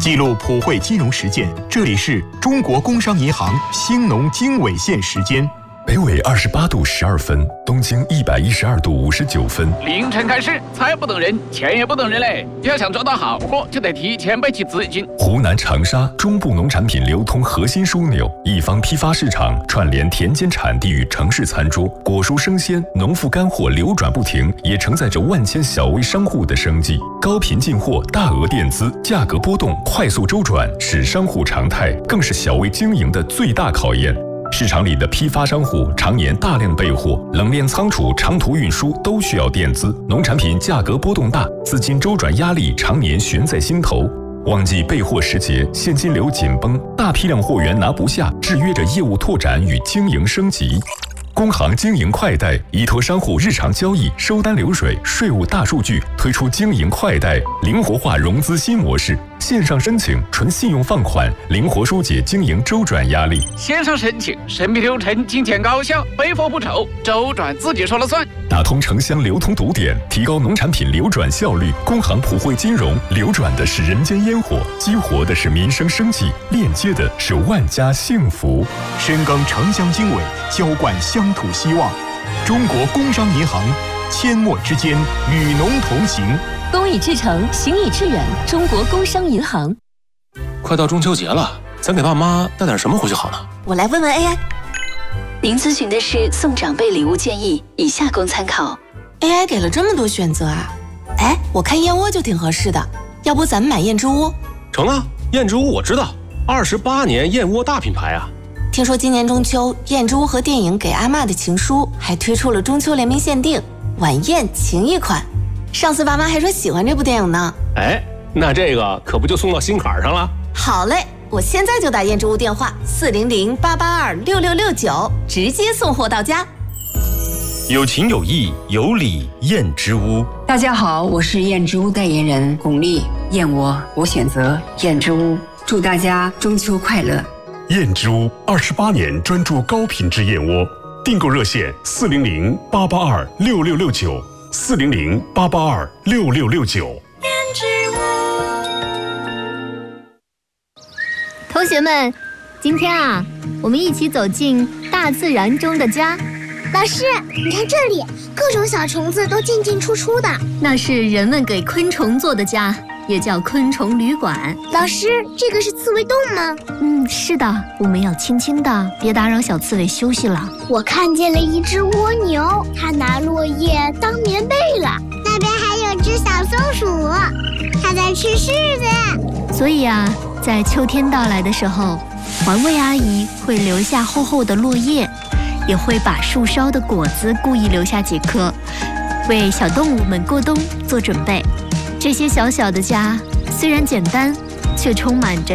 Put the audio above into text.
记录普惠金融实践，这里是中国工商银行兴农经纬线时间。 北纬28度12分，东经112度59分。 凌晨开市，财不等人，钱也不等人嘞。要想赚到好货，就得提前备起资金。 湖南长沙中部农产品流通核心枢纽，一方批发市场串联田间产地与城市餐桌，果蔬生鲜、农副干货流转不停，也承载着万千小微商户的生计。高频进货、大额垫资、价格波动、快速周转，是商户常态，更是小微经营的最大考验。市场里的批发商户常年大量备货，冷链仓储、长途运输都需要垫资，农产品价格波动大，资金周转压力常年悬在心头。旺季备货时节，现金流紧绷，大批量货源拿不下，制约着业务拓展与经营升级。工行经营快贷依托商户日常交易、收单流水、税务大数据，推出经营快贷灵活化融资新模式，线上申请，纯信用放款，灵活疏解经营周转压力。 线上申请，审批流程精简高效，备货不愁，周转自己说了算。 打通城乡流通堵点，提高农产品流转效率。工行普惠金融，流转的是人间烟火，激活的是民生生计，链接的是万家幸福。 深耕城乡经纬，浇灌乡土希望。中国工商银行，阡陌之间，与农同行。 工以至诚，行以致远。中国工商银行。 快到中秋节了，咱给爸妈带点什么回去好呢？ 我来问问 AI。 您咨询的是送长辈礼物建议，以下供参考。 AI 给了这么多选择啊！哎，我看燕窝就挺合适的，要不咱们买燕之屋？ 成啊，燕之屋我知道，28年燕窝大品牌啊。 听说今年中秋，燕之屋和电影《给阿嬷的情书》还推出了中秋联名限定晚宴情谊款。上次爸妈还说喜欢这部电影呢。 哎，那这个可不就送到心坎上了？ 好嘞，我现在就打燕之屋电话400-882-6669，直接送货到家。 有情有义有礼，燕之屋。 大家好，我是燕之屋代言人巩俐。燕窝我选择燕之屋，祝大家中秋快乐。 燕之屋28年专注高品质燕窝，订购热线400-882-6669，400-882-6669。 同学们，今天啊，我们一起走进大自然中的家。 老师，你看这里，各种小虫子都进进出出的。 那是人们给昆虫做的家，也叫昆虫旅馆。 老师，这个是刺猬洞吗？ 是的，我们要轻轻的，别打扰小刺猬休息了。 我看见了一只蜗牛，它拿落叶当棉被了。那边还有只小松鼠，它在吃柿子。 所以啊，在秋天到来的时候，环卫阿姨会留下厚厚的落叶，也会把树梢的果子故意留下几颗，为小动物们过冬做准备。这些小小的家虽然简单，却充满着